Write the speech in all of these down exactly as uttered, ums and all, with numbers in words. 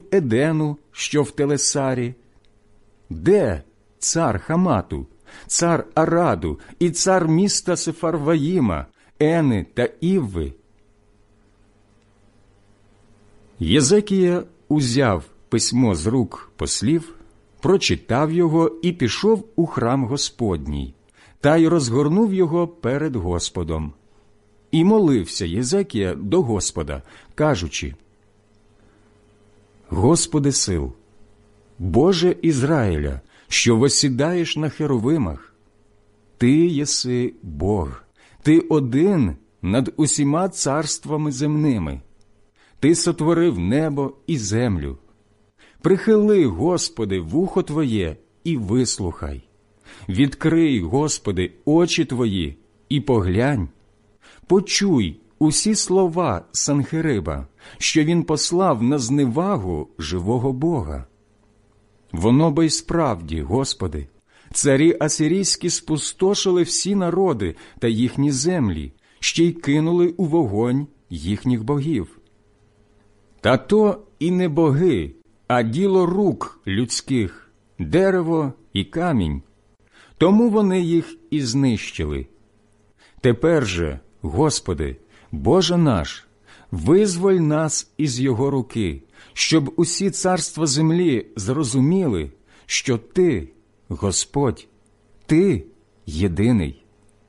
Едену, що в Телесарі? Де цар Хамату, цар Араду і цар міста Сефарваїма, Ени та Івви? Єзекія узяв письмо з рук послів, прочитав його і пішов у храм Господній, та й розгорнув його перед Господом. І молився Єзекія до Господа, кажучи: «Господи сил, Боже Ізраїля, що восідаєш на херовимах, Ти єси Бог, Ти один над усіма царствами земними. Ти сотворив небо і землю. Прихили, Господи, вухо Твоє і вислухай. Відкрий, Господи, очі Твої і поглянь. Почуй усі слова Санхериба, що він послав на зневагу живого Бога. Воно бо й справді, Господи, царі асирійські спустошили всі народи та їхні землі, ще й кинули у вогонь їхніх богів. Та то і не боги, а діло рук людських, дерево і камінь. Тому вони їх і знищили. Тепер же, Господи, Боже наш, визволь нас із його руки, щоб усі царства землі зрозуміли, що Ти, Господь, Ти єдиний».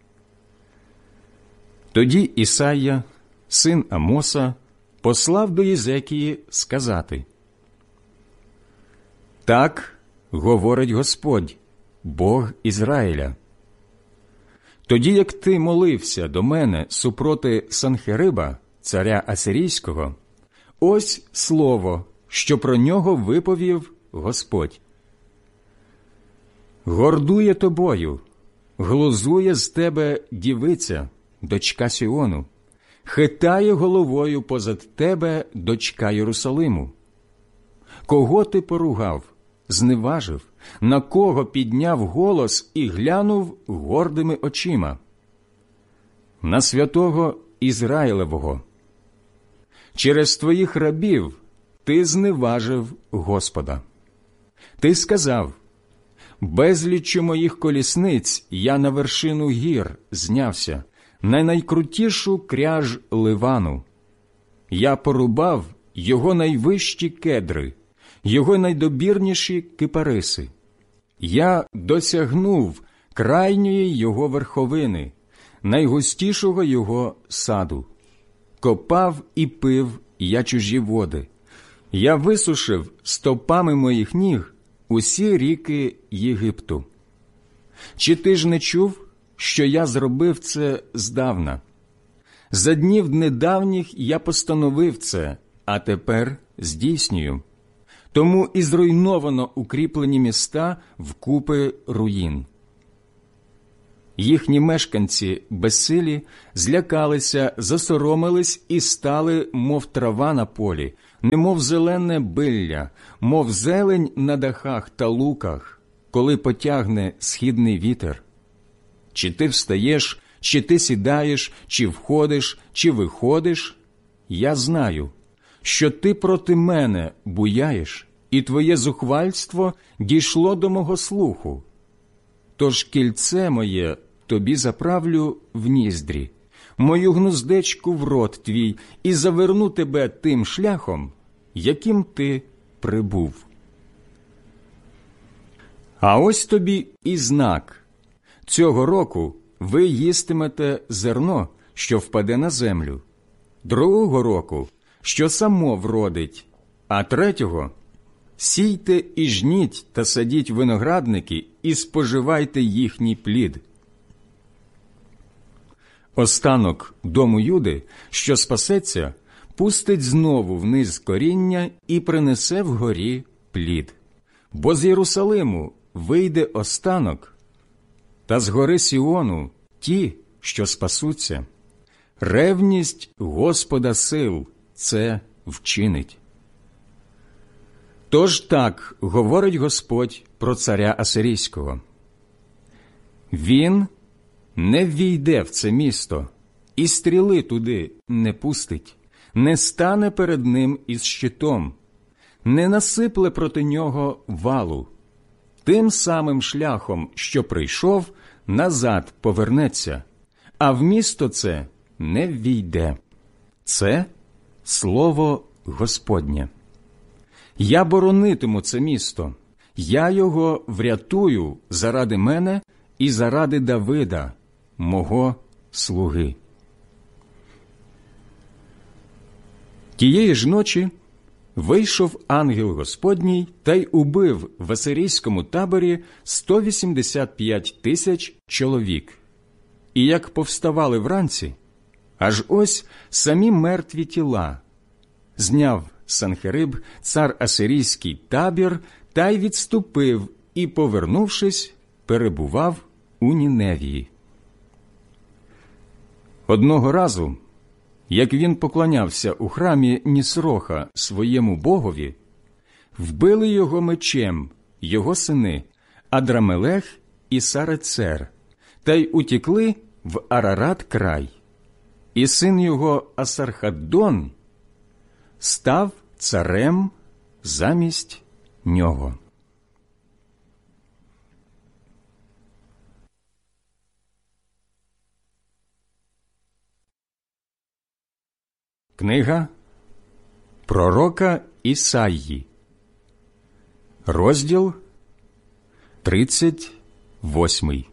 Тоді Ісайя, син Амоса, послав до Єзекії сказати: «Так говорить Господь, Бог Ізраїля. Тоді, як ти молився до мене супроти Санхериба, царя Асирійського, ось слово, що про нього виповів Господь. Гордує тобою, глузує з тебе дівиця, дочка Сіону, хитає головою позад тебе дочка Єрусалиму. Кого ти поругав, зневажив, на кого підняв голос і глянув гордими очима? На святого Ізраїлевого. Через твоїх рабів ти зневажив Господа. Ти сказав: безліччю моїх колісниць я на вершину гір знявся, на найкрутішу кряж Ливану. Я порубав його найвищі кедри, його найдобірніші кипариси. Я досягнув крайньої його верховини, найгустішого його саду. Копав і пив я чужі води. Я висушив стопами моїх ніг усі ріки Єгипту. Чи ти ж не чув, що я зробив це здавна? За днів недавніх я постановив це, а тепер здійснюю. Тому і зруйновано укріплені міста вкупи руїн. Їхні мешканці безсилі злякалися, засоромились і стали, мов трава на полі, немов зелене билля, мов зелень на дахах та луках, коли потягне східний вітер. Чи ти встаєш, чи ти сідаєш, чи входиш, чи виходиш, я знаю, що ти проти мене буяєш, і твоє зухвальство дійшло до мого слуху. Тож кільце моє тобі заправлю в ніздрі, мою гнуздечку в рот твій, і заверну тебе тим шляхом, яким ти прибув. А ось тобі і знак. Цього року ви їстимете зерно, що впаде на землю, другого року, що само вродить, а третього – сійте і жніть та садіть виноградники і споживайте їхній плід. Останок дому Юди, що спасеться, пустить знову вниз коріння і принесе вгорі плід. Бо з Єрусалиму вийде останок, та з гори Сіону ті, що спасуться. Ревність Господа сил це вчинить. Тож так говорить Господь про царя Асирійського. Він не ввійде в це місто, і стріли туди не пустить, не стане перед ним із щитом, не насипле проти нього валу. Тим самим шляхом, що прийшов, назад повернеться, а в місто це не ввійде. Це слово Господнє. Я боронитиму це місто, я його врятую заради мене і заради Давида, мого слуги. Тієї ж ночі вийшов ангел Господній та й убив в асирійському таборі сто вісімдесят п'ять тисяч чоловік. І як повставали вранці, аж ось самі мертві тіла. Зняв Санхериб, цар асирійський, табір та й відступив і, повернувшись, перебував у Ніневії. Одного разу, як він поклонявся у храмі Нісроха своєму богові, вбили його мечем його сини Адрамелех і Сарецер, та й утікли в Арарат край. І син його Асархаддон став царем замість нього. Книга пророка Ісаї, розділ тридцять восьмий.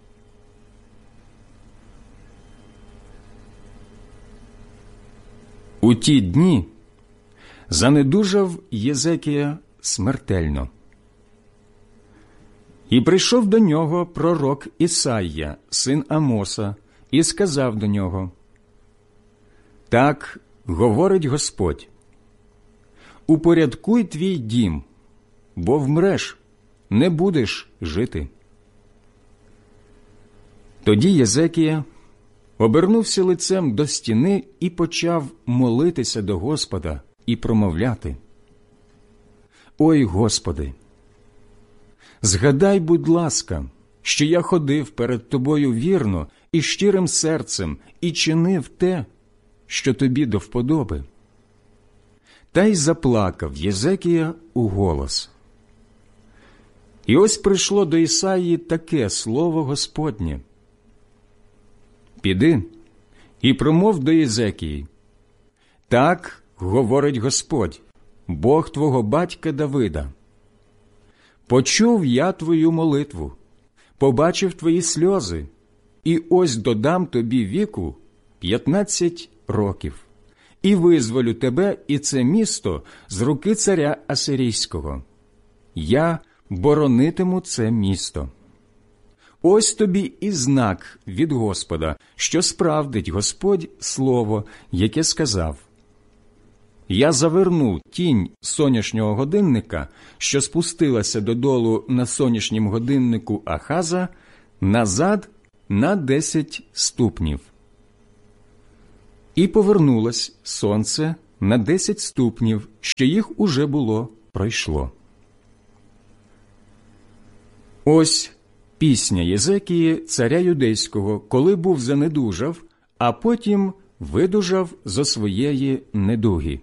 У ті дні занедужав Єзекія смертельно. І прийшов до нього пророк Ісайя, син Амоса, і сказав до нього: «Так говорить Господь, упорядкуй твій дім, бо вмреш, не будеш жити». Тоді Єзекія обернувся лицем до стіни і почав молитися до Господа і промовляти: «Ой, Господи, згадай, будь ласка, що я ходив перед Тобою вірно і щирим серцем і чинив те, що Тобі до вподоби». Та й заплакав Єзекія у голос. І ось прийшло до Ісаї таке слово Господнє: «Піди і промов до Єзекії: так говорить Господь, Бог твого батька Давида. Почув я твою молитву, побачив твої сльози, і ось додам тобі віку п'ятнадцять років, і визволю тебе і це місто з руки царя Асирійського. Я боронитиму це місто. Ось тобі і знак від Господа, що справдить Господь слово, яке сказав: я заверну тінь сонячного годинника, що спустилася додолу на сонячнім годиннику Ахаза, назад на десять ступнів. І повернулось сонце на десять ступнів, що їх уже було пройшло». Ось пісня Єзекії, царя юдейського, коли був занедужав, а потім видужав зо своєї недуги.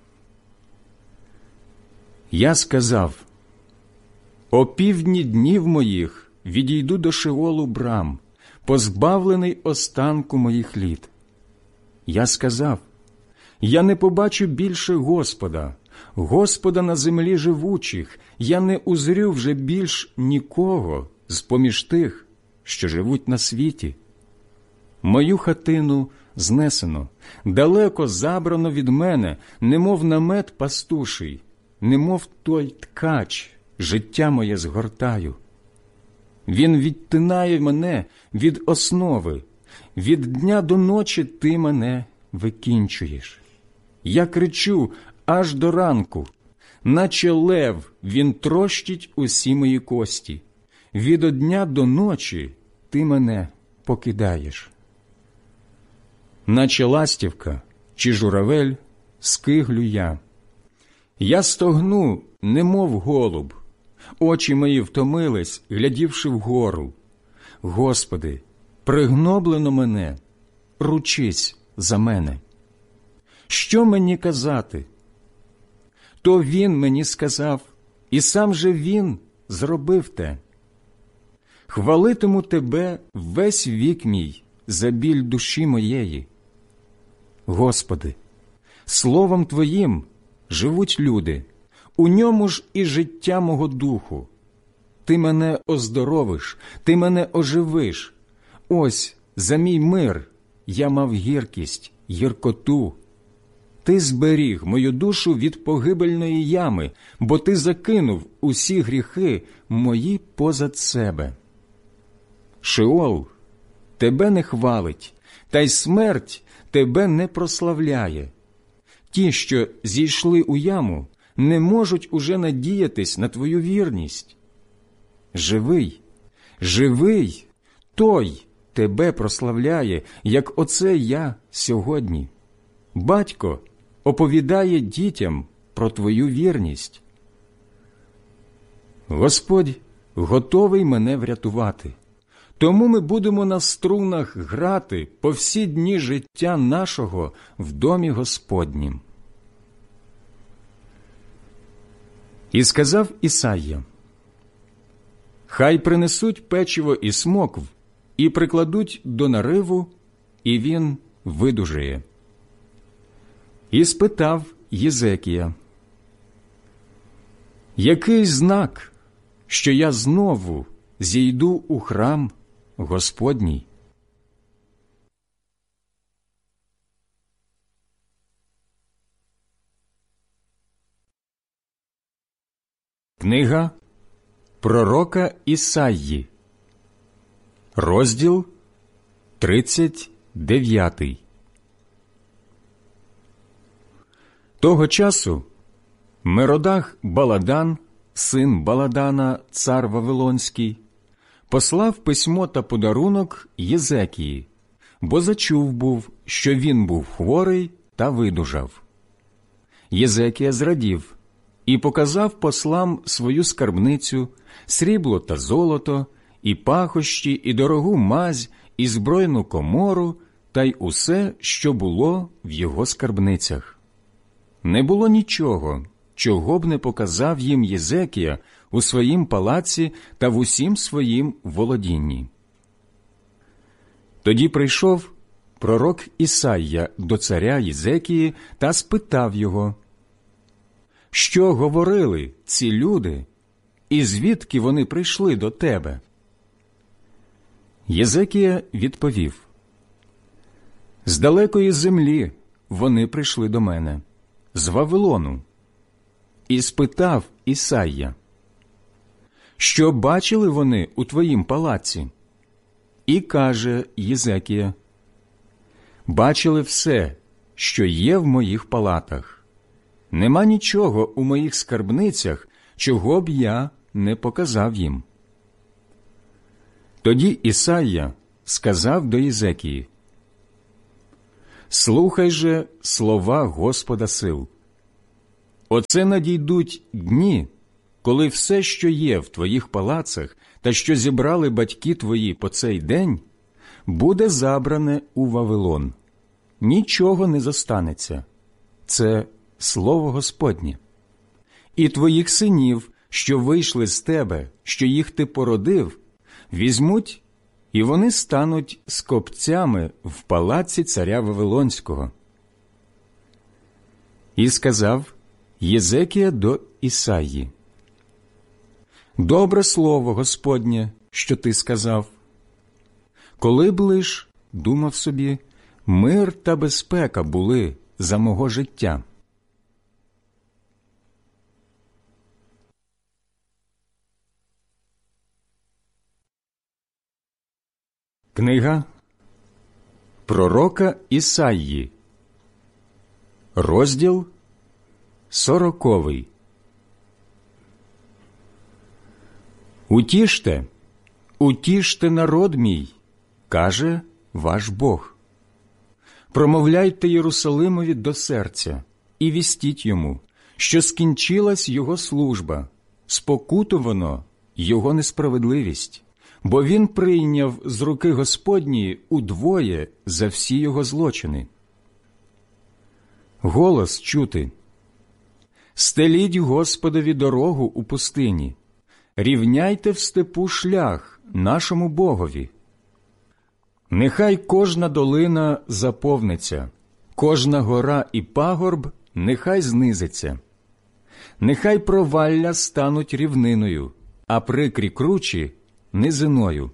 Я сказав: «О півдні днів моїх відійду до Шеолу брам, позбавлений останку моїх літ. Я сказав: я не побачу більше Господа, Господа на землі живучих, я не узрю вже більш нікого з-поміж тих, що живуть на світі. Мою хатину знесено, далеко забрано від мене, немов намет пастуший, немов той ткач, життя моє згортаю. Він відтинає мене від основи, від дня до ночі ти мене викінчуєш. Я кричу аж до ранку, наче лев він трощить усі мої кості. Від одня до ночі ти мене покидаєш. Наче ластівка чи журавель скиглю я. Я стогну, немов голуб, очі мої втомились, глядівши вгору. Господи, пригноблено мене, ручись за мене. Що мені казати? то він мені сказав, і сам же він зробив те. Хвалитиму тебе весь вік мій за біль душі моєї. Господи, словом Твоїм живуть люди, у ньому ж і життя мого духу. Ти мене оздоровиш, ти мене оживиш. Ось за мій мир я мав гіркість, гіркоту. Ти зберіг мою душу від погибельної ями, бо ти закинув усі гріхи мої позад себе. Шеол тебе не хвалить, та й смерть тебе не прославляє. Ті, що зійшли у яму, не можуть уже надіятись на твою вірність. Живий, живий, той тебе прославляє, як оце я сьогодні. Батько оповідає дітям про твою вірність. Господь готовий мене врятувати. Тому ми будемо на струнах грати по всі дні життя нашого в домі Господнім. І сказав Ісайя: «Хай принесуть печиво і смокв, і прикладуть до нариву, і він видужає». І спитав Єзекія: «Який знак, що я знову зійду у храм Господній?» Книга пророка Ісайї, розділ тридцять дев'ятий. Того часу Меродах Баладан, син Баладана, цар Вавилонський, послав письмо та подарунок Єзекії, бо зачув був, що він був хворий та видужав. Єзекія зрадів і показав послам свою скарбницю, срібло та золото, і пахощі, і дорогу мазь, і збройну комору, та й усе, що було в його скарбницях. Не було нічого, чого б не показав їм Єзекія у своїм палаці та в усім своїм володінні. Тоді прийшов пророк Ісайя до царя Єзекії та спитав його: «Що говорили ці люди, і звідки вони прийшли до тебе?» Єзекія відповів: «З далекої землі вони прийшли до мене, з Вавилону». І спитав Ісайя: «Що бачили вони у твоїм палаці?» І каже Єзекія: «Бачили все, що є в моїх палатах. Нема нічого у моїх скарбницях, чого б я не показав їм». Тоді Ісайя сказав до Єзекії: «Слухай же слова Господа сил. Оце надійдуть дні, коли все, що є в твоїх палацах та що зібрали батьки твої по цей день, буде забране у Вавилон. Нічого не зостанеться. Це слово Господнє. І твоїх синів, що вийшли з тебе, що їх ти породив, візьмуть, і вони стануть скопцями в палаці царя Вавилонського». І сказав Єзекія до Ісаї: «Добре слово Господнє, що ти сказав. Коли б лиш, думав собі, мир та безпека були за мого життя». Книга пророка Ісайї, розділ сороковий. «Утіште, утіште народ мій, каже ваш Бог. Промовляйте Єрусалимові до серця і вістіть йому, що скінчилась його служба, спокутувано його несправедливість, бо він прийняв з руки Господньої удвоє за всі його злочини. Голос чути: Стеліть Господові дорогу у пустині, рівняйте в степу шлях нашому Богові. Нехай кожна долина заповниться, кожна гора і пагорб нехай знизиться. Нехай провалля стануть рівниною, а прикрі кручі – низиною.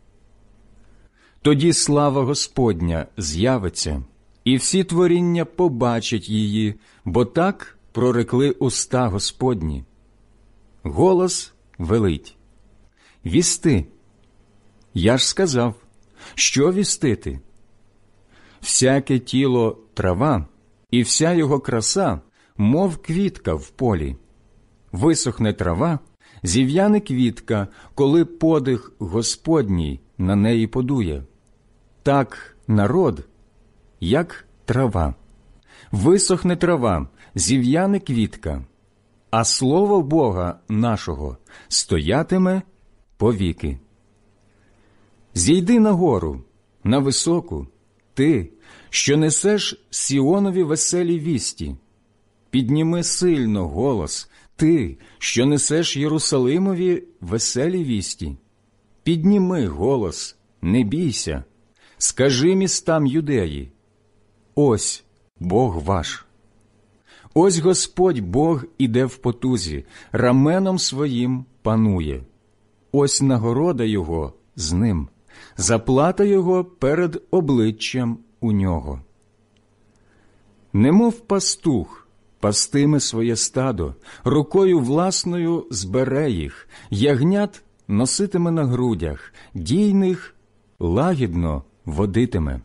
Тоді слава Господня з'явиться, і всі творіння побачать її, бо так прорекли уста Господні. Голос велить: вісти. Я ж сказав, що вістити? Всяке тіло трава, і вся його краса, мов квітка в полі. Висохне трава, зів'яне квітка, коли подих Господній на неї подує. Так народ, як трава. Висохне трава, зів'яне квітка, а слово Бога нашого стоятиме повіки. Зійди на гору, на високу, ти, що несеш Сіонові веселі вісті. Підніми сильно голос, ти, що несеш Єрусалимові веселі вісті. Підніми голос, не бійся, скажи містам Юдеї: ось Бог ваш. Ось Господь Бог іде в потузі, раменом своїм панує. Ось нагорода Його з ним, заплата Його перед обличчям у нього. Немов пастух пастиме своє стадо, рукою власною збере їх, ягнят носитиме на грудях, дійних лагідно водитиме.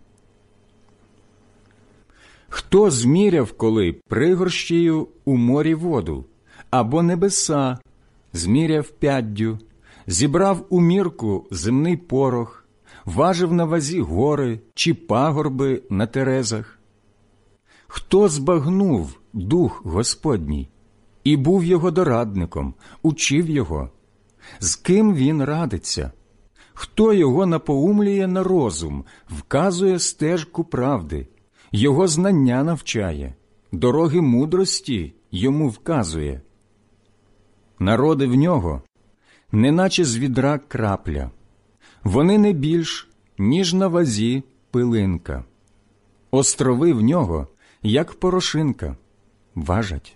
Хто зміряв коли пригорщею у морі воду, або небеса зміряв п'яддю, зібрав у мірку земний порох, важив на вазі гори чи пагорби на терезах? Хто збагнув Дух Господній і був його дорадником, учив його? З ким він радиться? Хто його напоумлює на розум, вказує стежку правди, його знання навчає, дороги мудрості йому вказує? Народи в нього, неначе з відра крапля, вони не більш, ніж на вазі пилинка. Острови в нього, як порошинка, важать.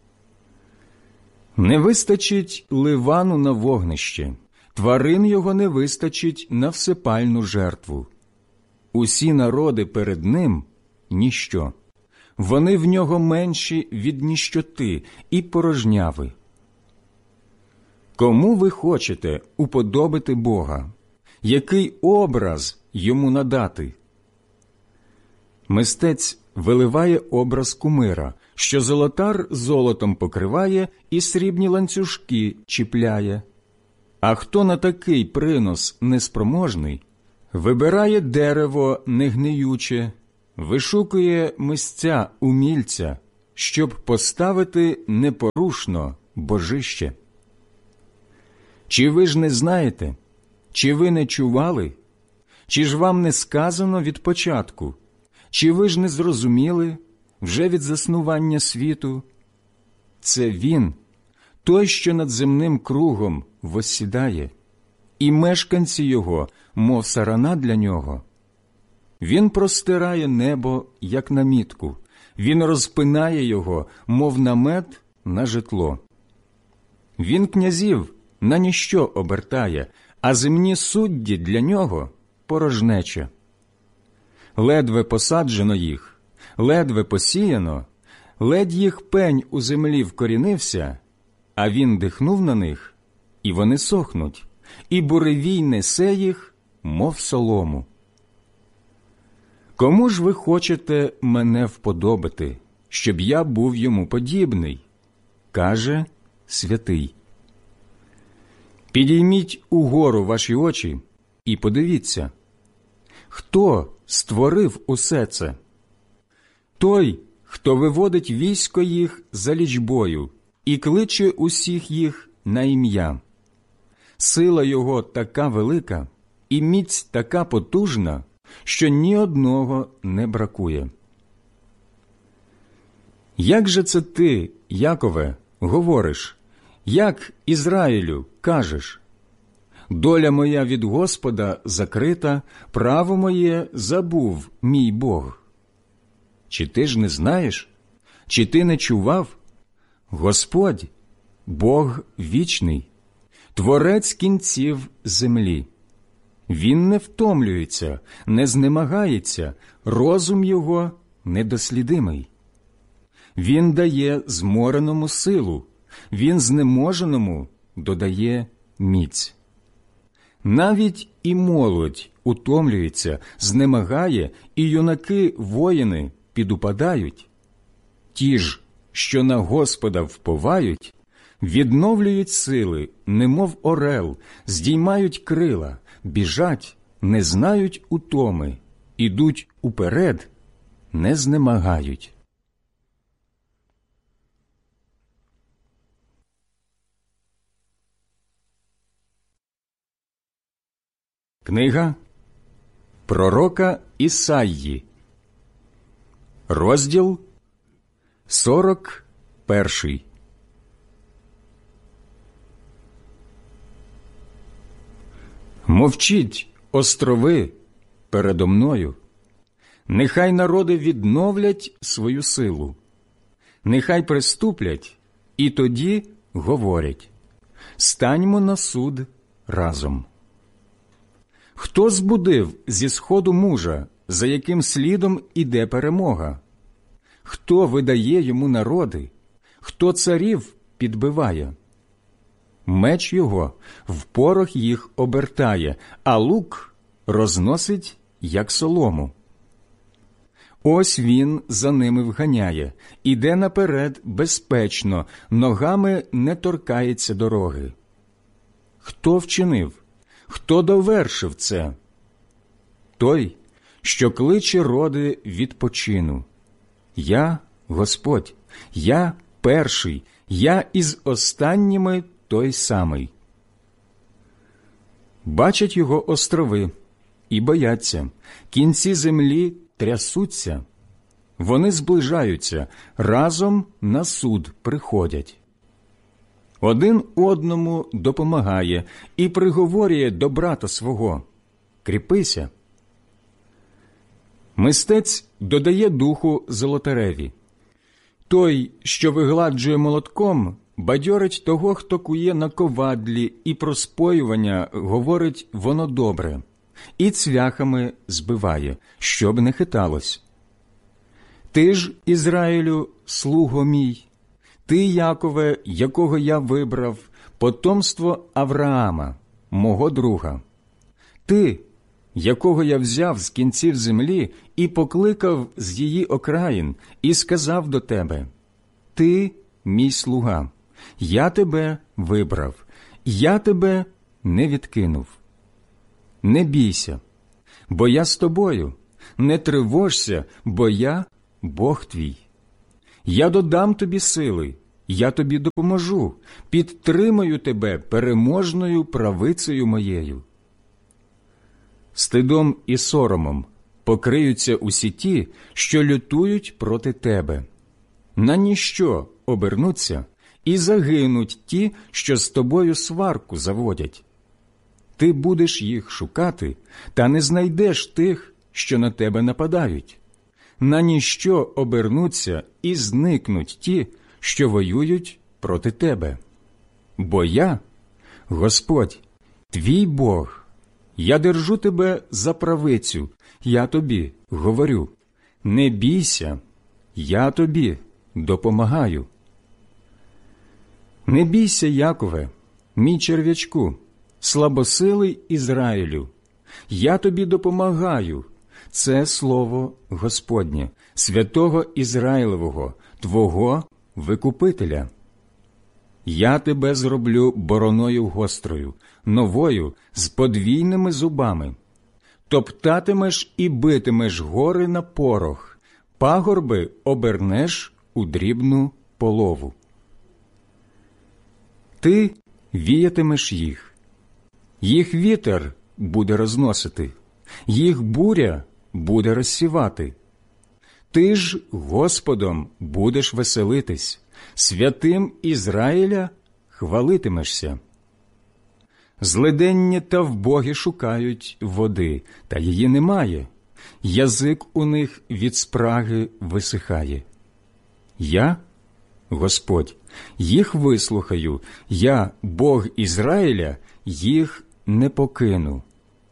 Не вистачить Ливану на вогнище, тварин його не вистачить на всепальну жертву. Усі народи перед ним – ніщо, вони в нього менші від ніщоти і порожняви. Кому ви хочете уподобити Бога? Який образ йому надати? Мистець виливає образ кумира, що золотар золотом покриває і срібні ланцюжки чіпляє. А хто на такий принос неспроможний, вибирає дерево негниюче, вишукує мисця умільця, щоб поставити непорушно божище. Чи ви ж не знаєте? Чи ви не чували? Чи ж вам не сказано від початку? Чи ви ж не зрозуміли вже від заснування світу? Це Він, той, що над земним кругом воссідає, і мешканці його, мов сарана для нього. Він простирає небо, як намітку, він розпинає його, мов намет на житло. Він князів на ніщо обертає, а земні судді для нього порожнеча. Ледве посаджено їх, ледве посіяно, ледь їх пень у землі вкорінився, а він дихнув на них, і вони сохнуть, і буревій несе їх, мов солому. Кому ж ви хочете мене вподобати, щоб я був йому подібний? Каже святий. Підійміть угору ваші очі і подивіться, хто створив усе це? Той, хто виводить військо їх за лічбою і кличе усіх їх на ім'я. Сила його така велика і міць така потужна, що ні одного не бракує. Як же це ти, Якове, говориш? Як Ізраїлю кажеш? Доля моя від Господа закрита, право моє забув мій Бог. Чи ти ж не знаєш? Чи ти не чував? Господь, Бог вічний, Творець кінців землі. Він не втомлюється, не знемагається, розум його недослідимий. Він дає змореному силу, він знеможеному додає міць. Навіть і молодь утомлюється, знемагає, і юнаки-воїни підупадають. Ті ж, що на Господа вповають, відновлюють сили, немов орел, здіймають крила, біжать, не знають утоми, ідуть уперед, не знемагають. Книга пророка Ісаї, розділ сорок перший. Мовчіть, острови, передо мною, нехай народи відновлять свою силу, нехай приступлять, і тоді говорять: станьмо на суд разом. Хто збудив зі сходу мужа, за яким слідом іде перемога? Хто видає йому народи? Хто царів підбиває? Меч його в порох їх обертає, а лук розносить, як солому. Ось він за ними вганяє, іде наперед безпечно, ногами не торкається дороги. Хто вчинив? Хто довершив це? Той, що кличе роди відпочину. Я – Господь, я – перший, я із останніми той самий. Бачать його острови і бояться, кінці землі трясуться. Вони зближаються, разом на суд приходять. Один одному допомагає і приговорює до брата свого: кріпися. Мистець додає духу золотареві. Той, що вигладжує молотком, бадьорить того, хто кує на ковадлі, і про споювання говорить воно добре, і цвяхами збиває, щоб не хиталось. Ти ж, Ізраїлю, слуго мій, ти, Якове, якого я вибрав, потомство Авраама, мого друга. Ти, якого я взяв з кінців землі і покликав з її окраїн, і сказав до тебе: ти, мій слуга, я тебе вибрав, я тебе не відкинув. Не бійся, бо я з тобою, не тривожся, бо я Бог твій. Я додам тобі сили, я тобі допоможу, підтримаю тебе переможною правицею моєю. Стидом і соромом покриються усі ті, що лютують проти тебе. На ніщо обернуться, і загинуть ті, що з тобою сварку заводять. Ти будеш їх шукати, та не знайдеш тих, що на тебе нападають. На ніщо обернуться і зникнуть ті, що воюють проти тебе. Бо я, Господь, твій Бог, я держу тебе за правицю, я тобі говорю: не бійся, я тобі допомагаю. Не бійся, Якове, мій черв'ячку, слабосилий Ізраїлю, я тобі допомагаю. Це слово Господнє, святого Ізраїлевого, твого Викупителя. Я тебе зроблю бороною гострою, новою, з подвійними зубами. Топтатимеш і битимеш гори на порох, пагорби обернеш у дрібну полову. Ти віятимеш їх. Їх вітер буде розносити, їх буря буде розсівати. Ти ж Господом будеш веселитись, святим Ізраїля хвалитимешся. Злиденні та вбогі шукають води, та її немає. Язик у них від спраги висихає. Я, Господь, їх вислухаю, я, Бог Ізраїля, їх не покину.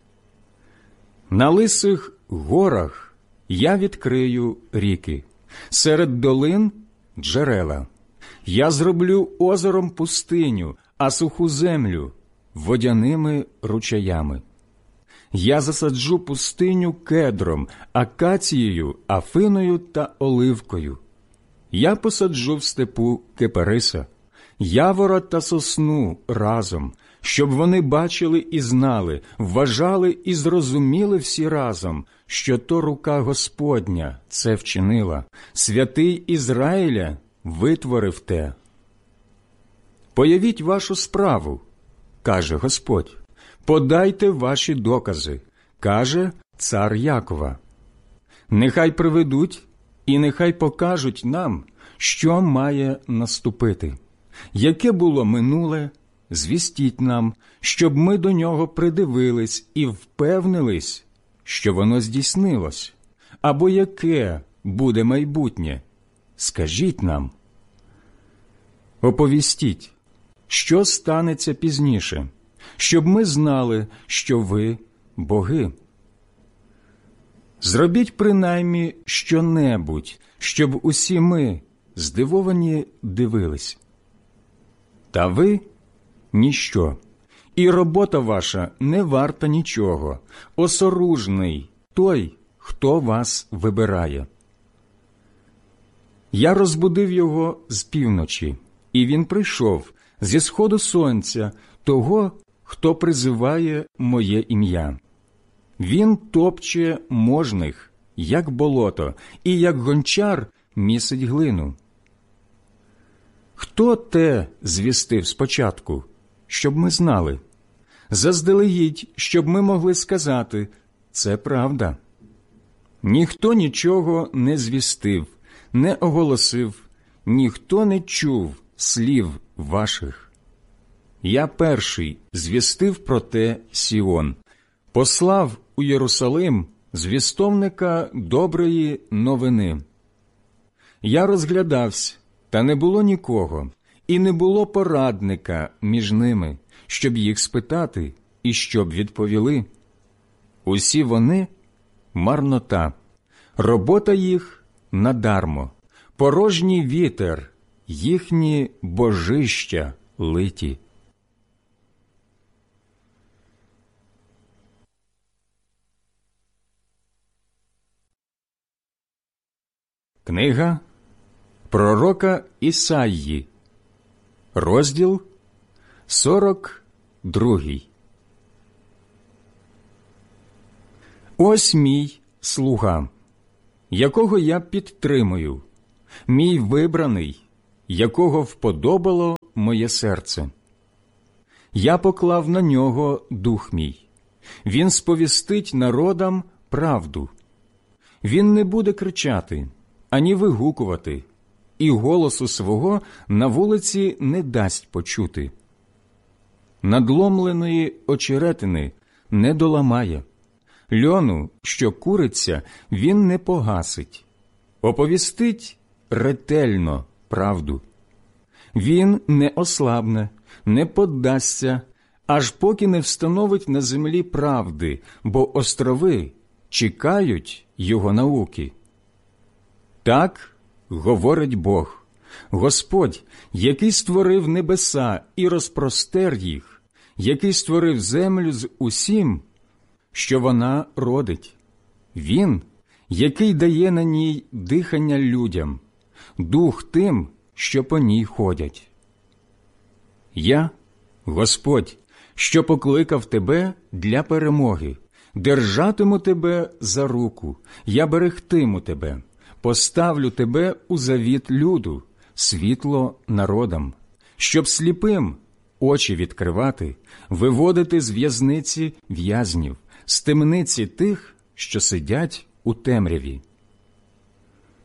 На лисих горах я відкрию ріки, серед долин – джерела. Я зроблю озером пустиню, а суху землю – водяними ручаями. Я засаджу пустиню кедром, акацією, афиною та оливкою. Я посаджу в степу кипариса, явора та сосну разом, щоб вони бачили і знали, вважали і зрозуміли всі разом, що то рука Господня це вчинила, святий Ізраїля витворив те. Появіть вашу справу, каже Господь, подайте ваші докази, каже цар Якова. Нехай приведуть і нехай покажуть нам, що має наступити. Яке було минуле, звістіть нам, щоб ми до нього придивились і впевнились, що воно здійснилось. Або яке буде майбутнє, скажіть нам. Оповістіть, що станеться пізніше, щоб ми знали, що ви – боги. Зробіть принаймні що-небудь, щоб усі ми, здивовані, дивились. Та ви – ніщо, і робота ваша не варта нічого, осоружний той, хто вас вибирає. Я розбудив його з півночі, і він прийшов зі сходу сонця, того, хто призиває моє ім'я. Він топче можних, як болото, і як гончар місить глину. Хто те звістив спочатку, щоб ми знали? Заздалегідь, щоб ми могли сказати – це правда. Ніхто нічого не звістив, не оголосив, ніхто не чув слів ваших. Я перший звістив про те Сіон, послав у Єрусалим звістовника доброї новини. Я розглядався, та не було нікого, і не було порадника між ними, щоб їх спитати і щоб відповіли. Усі вони – марнота, робота їх – надармо, порожній вітер, їхні божища литі. Книга пророка Ісаї, розділ сорок другий. Ось мій слуга, якого я підтримую, мій вибраний, якого вподобало моє серце. Я поклав на нього дух мій. Він сповістить народам правду. Він не буде кричати, ані вигукувати, і голосу свого на вулиці не дасть почути. Надломленої очеретини не доламає, льону, що куриться, він не погасить, оповістить ретельно правду. Він не ослабне, не поддасться, аж поки не встановить на землі правди, бо острови чекають його науки. Так говорить Бог, Господь, який створив небеса і розпростер їх, який створив землю з усім, що вона родить. Він, який дає на ній дихання людям, дух тим, що по ній ходять. Я, Господь, що покликав тебе для перемоги, держатиму тебе за руку, я берегтиму тебе, поставлю тебе у завіт люду, світло народам, щоб сліпим очі відкривати, виводити з в'язниці в'язнів, з темниці тих, що сидять у темряві.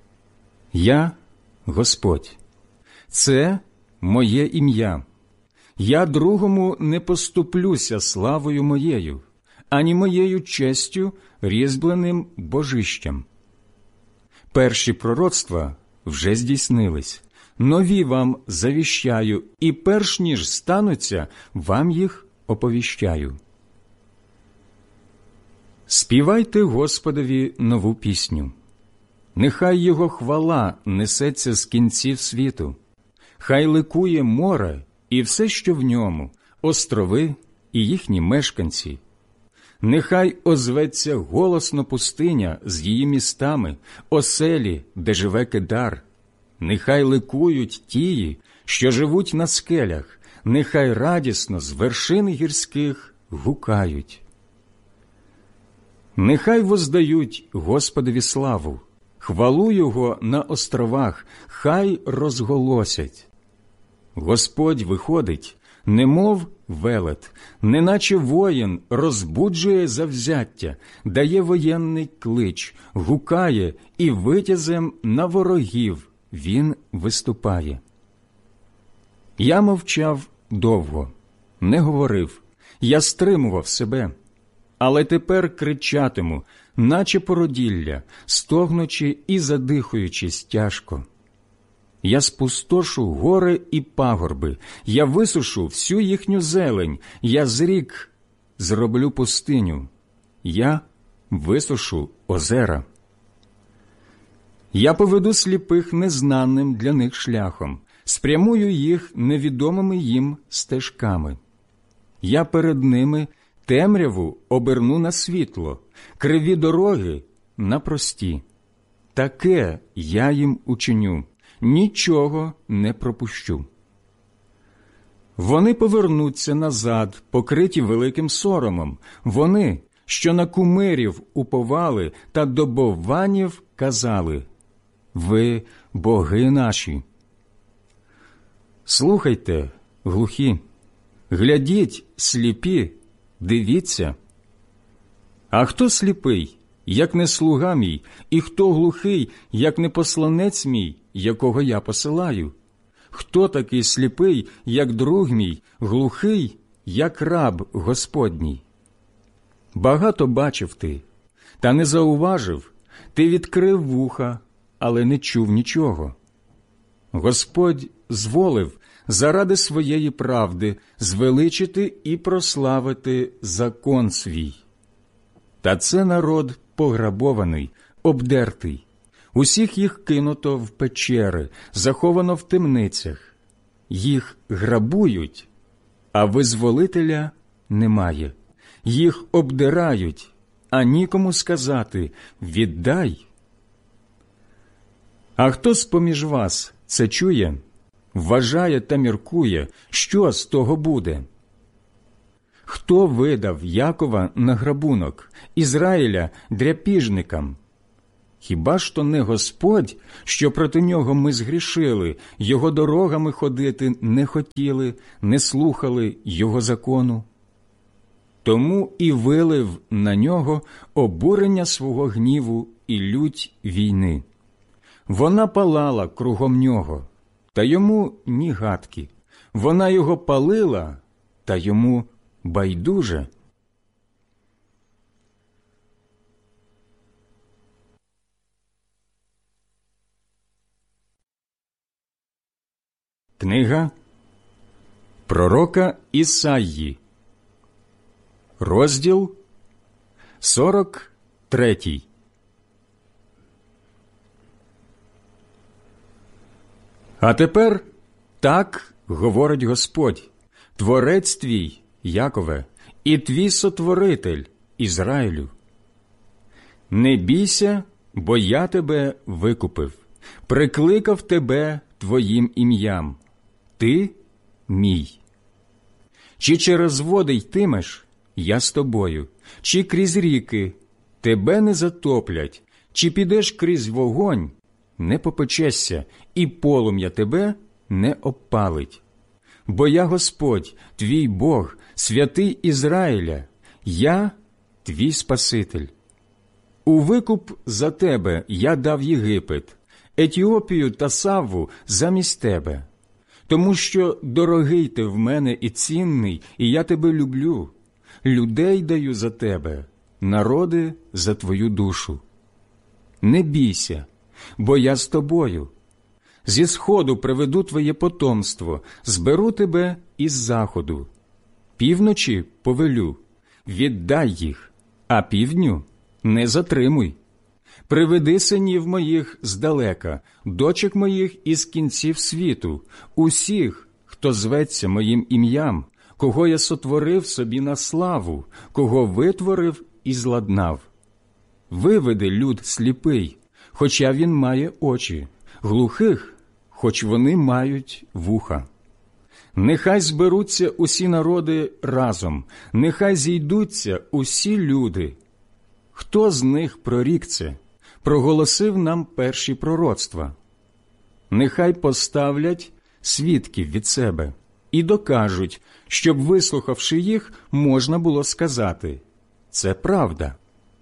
Я Господь. Це моє ім'я. Я другому не поступлюся славою моєю, ані моєю честю різьбленим божищем. Перші пророцтва вже здійснились, нові вам завіщаю, і перш ніж стануться, вам їх оповіщаю. Співайте Господові нову пісню. Нехай Його хвала несеться з кінців світу. Хай ликує море і все, що в ньому, острови і їхні мешканці. Нехай озветься голосно пустиня з її містами, оселі, де живе Кедар. Нехай ликують тії, що живуть на скелях, нехай радісно з вершин гірських гукають. Нехай воздають Господові славу, хвалу Його на островах, хай розголосять. Господь виходить, немов велет, неначе воїн розбуджує завзяття, дає воєнний клич, гукає і витязем на ворогів він виступає. Я мовчав довго, не говорив, я стримував себе, але тепер кричатиму, наче породілля, стогнучи і задихуючись тяжко. Я спустошу гори і пагорби, я висушу всю їхню зелень, я зрік зроблю пустиню, я висушу озера. Я поведу сліпих незнаним для них шляхом, спрямую їх невідомими їм стежками. Я перед ними темряву оберну на світло, криві дороги на прості. Таке я їм учиню, нічого не пропущу. Вони повернуться назад, покриті великим соромом. Вони, що на кумирів уповали та до бовванів казали: «Ви – боги наші». Слухайте, глухі, глядіть, сліпі, дивіться. А хто сліпий, як не слуга мій, і хто глухий, як не посланець мій, якого я посилаю? Хто такий сліпий, як друг мій, глухий, як раб Господній? Багато бачив ти, та не зауважив, ти відкрив вуха, але не чув нічого. Господь зволив заради своєї правди звеличити і прославити закон свій. Та це народ пограбований, обдертий. Усіх їх кинуто в печери, заховано в темницях. Їх грабують, а визволителя немає. Їх обдирають, а нікому сказати «віддай». А хто з-поміж вас це чує, вважає та міркує, що з того буде? Хто видав Якова на грабунок, Ізраїля дряпіжникам? Хіба ж то не Господь, що проти нього ми згрішили, його дорогами ходити не хотіли, не слухали його закону? Тому і вилив на нього обурення свого гніву і лють війни. Вона палала кругом нього, та йому ні гадки. Вона його палила, та йому байдуже. Книга пророка Ісаї, розділ сорок третій. А тепер так говорить Господь, Творець твій, Якове, і твій Сотворитель, Ізраїлю. Не бійся, бо я тебе викупив, прикликав тебе твоїм ім'ям. Ти мій. Чи через води йтимеш, я з тобою, чи крізь ріки, тебе не затоплять, чи підеш крізь вогонь, не попечешся, і полум'я тебе не обпалить. Бо я Господь, твій Бог, святий Ізраїля, я твій Спаситель. У викуп за тебе я дав Єгипет, Етіопію та Савву замість тебе, тому що дорогий ти в мене і цінний, і я тебе люблю. Людей даю за тебе, народи за твою душу. Не бійся, бо я з тобою. Зі сходу приведу твоє потомство, зберу тебе із заходу. Півночі повелю, віддай їх, а півдню не затримуй. Приведи синів моїх здалека, дочок моїх із кінців світу, усіх, хто зветься моїм ім'ям, кого я сотворив собі на славу, кого витворив і зладнав. Виведи люд сліпий, хоча він має очі, глухих, хоч вони мають вуха. Нехай зберуться усі народи разом, нехай зійдуться усі люди. Хто з них прорік це? Проголосив нам перші пророцтва. Нехай поставлять свідків від себе і докажуть, щоб, вислухавши їх, можна було сказати – це правда.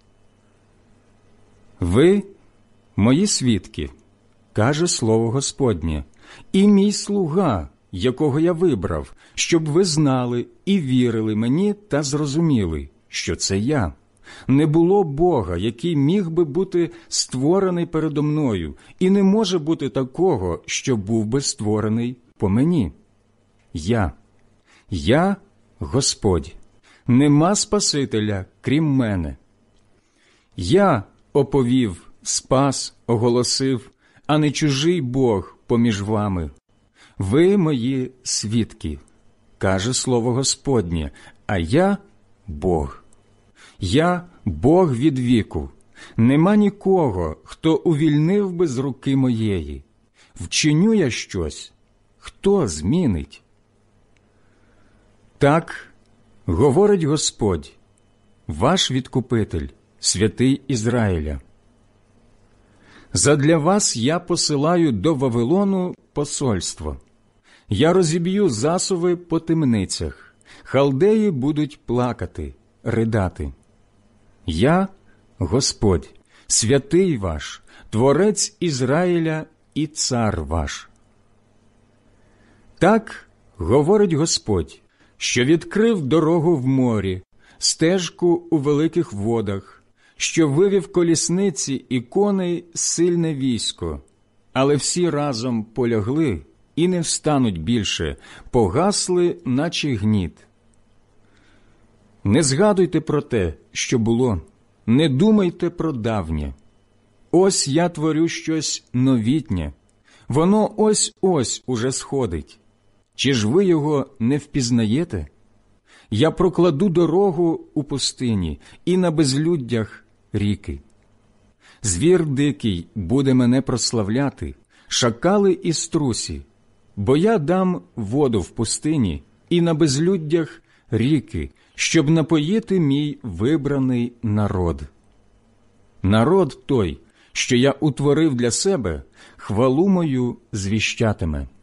Ви – мої свідки, каже слово Господнє, і мій слуга, якого я вибрав, щоб ви знали і вірили мені та зрозуміли, що це я. Не було Бога, який міг би бути створений передо мною, і не може бути такого, що був би створений по мені. Я, я Господь, нема Спасителя, крім мене. Я оповів, спас, оголосив, а не чужий Бог поміж вами. Ви мої свідки, каже слово Господнє, а я Бог. Я Бог від віку, нема нікого, хто увільнив би з руки моєї. Вчиню я щось, хто змінить? Так говорить Господь, ваш Відкупитель, святий Ізраїля. Задля вас я посилаю до Вавилону посольство. Я розіб'ю засуви по темницях, халдеї будуть плакати, ридати. Я – Господь, святий ваш, Творець Ізраїля і цар ваш. Так говорить Господь, що відкрив дорогу в морі, стежку у великих водах, що вивів колісниці і коней сильне військо, але всі разом полягли і не встануть більше, погасли, наче гніт. Не згадуйте про те, що було, не думайте про давнє. Ось я творю щось новітнє, воно ось-ось уже сходить. Чи ж ви його не впізнаєте? Я прокладу дорогу у пустині і на безлюддях ріки. Звір дикий буде мене прославляти, шакали і струсі, бо я дам воду в пустині і на безлюддях ріки, щоб напоїти мій вибраний народ. Народ той, що я утворив для себе, хвалу мою звіщатиме.